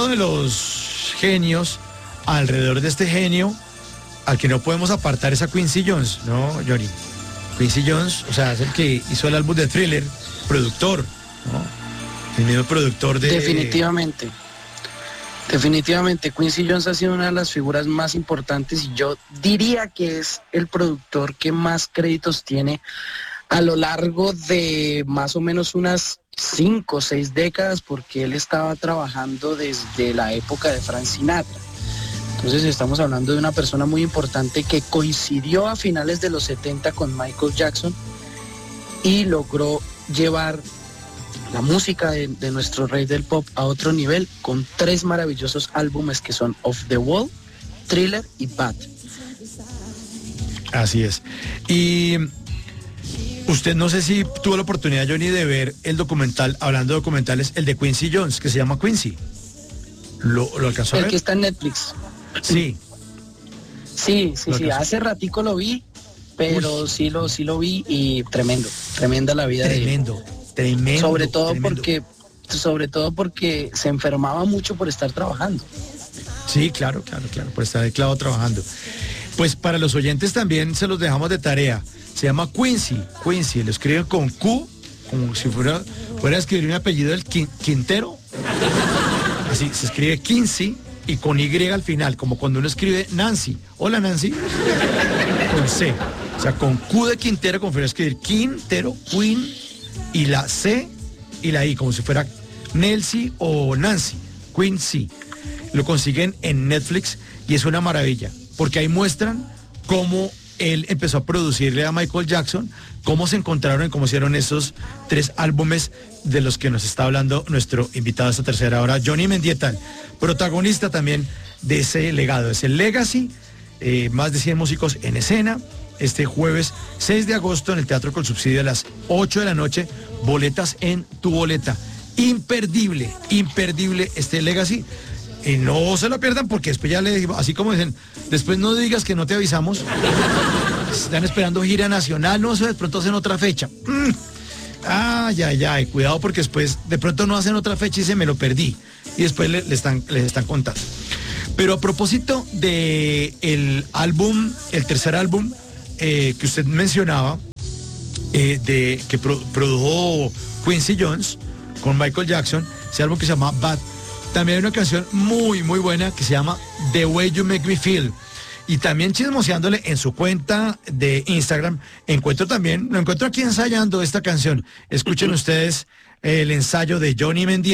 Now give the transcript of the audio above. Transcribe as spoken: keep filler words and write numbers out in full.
de los genios, alrededor de este genio, al que no podemos apartar es a Quincy Jones, ¿no, Johnny? Quincy Jones, o sea, es el que hizo el álbum de Thriller, productor, ¿no? El mismo productor de... Definitivamente. Definitivamente, Quincy Jones ha sido una de las figuras más importantes y yo diría que es el productor que más créditos tiene a lo largo de más o menos unas cinco o seis décadas, porque él estaba trabajando desde la época de Frank Sinatra. Entonces estamos hablando de una persona muy importante que coincidió a finales de los setenta con Michael Jackson y logró llevar la música de, de nuestro rey del pop a otro nivel con tres maravillosos álbumes que son Off the Wall, Thriller y Bad. Así es. Y usted, no sé si tuvo la oportunidad, Johnny, de ver el documental, hablando de documentales, el de Quincy Jones, que se llama Quincy. ¿Lo, lo alcanzó a ver? El que está en Netflix. Sí. Sí, sí, sí. Hace ratico lo vi, pero Uy. sí lo, sí lo vi y tremendo, tremenda la vida tremendo, de él. Tremendo, tremendo. Sobre todo tremendo. porque, sobre todo porque se enfermaba mucho por estar trabajando. Sí, claro, claro, claro, por estar de clavo trabajando. Pues para los oyentes también se los dejamos de tarea. Se llama Quincy, Quincy, lo escriben con Q, como si fuera, fuera a escribir un apellido del Quintero. Así, se escribe Quincy y con Y al final, como cuando uno escribe Nancy. Hola, Nancy. Con C. O sea, con Q de Quintero, como si fuera a escribir Quintero, Queen, y la C y la I, como si fuera Nelsie o Nancy. Quincy. Lo consiguen en Netflix y es una maravilla, porque ahí muestran cómo él empezó a producirle a Michael Jackson, cómo se encontraron y cómo hicieron esos tres álbumes de los que nos está hablando nuestro invitado a esta tercera hora, Johnny Mendieta, protagonista también de ese legado, ese Legacy, eh, más de cien músicos en escena, este jueves seis de agosto en el Teatro Con Subsidio a las ocho de la noche, boletas en tu boleta. Imperdible, imperdible este Legacy. Y no se lo pierdan porque después ya le digo, así como dicen, después no digas que no te avisamos. Están esperando gira nacional, no sé, de pronto hacen otra fecha. Mm. Ay, ay, ay, cuidado porque después de pronto no hacen otra fecha y se me lo perdí. Y después le, le están, les están contando. Pero a propósito de el álbum, el tercer álbum eh, que usted mencionaba, eh, de que pro, produjo Quincy Jones con Michael Jackson, ese álbum que se llama Bad. También hay una canción muy, muy buena que se llama The Way You Make Me Feel. Y también chismoseándole en su cuenta de Instagram, encuentro también, lo encuentro aquí ensayando esta canción. Escuchen ustedes el ensayo de Johnny Mendieta.